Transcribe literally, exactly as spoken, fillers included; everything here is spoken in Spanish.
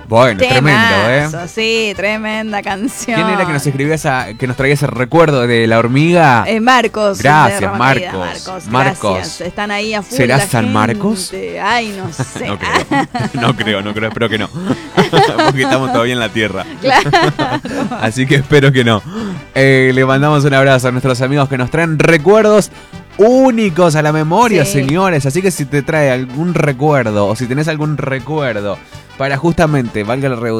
Bueno, Temazo, tremendo, ¿eh? Sí, tremenda canción. ¿Quién era que nos escribía esa, que nos traía ese recuerdo de la hormiga? Eh, Marcos. Gracias, de Romareda. Marcos. Marcos. Marcos. Gracias. Están ahí a full. ¿Será la San gente. Marcos? Ay, no sé. No creo, no creo, no creo, espero que no. Porque estamos todavía en la tierra. Claro. Así que espero que no. Eh, le mandamos un abrazo a nuestros amigos que nos traen recuerdos únicos a la memoria, Sí. señores. Así que si te trae algún recuerdo o si tenés algún recuerdo para justamente, valga la redundancia,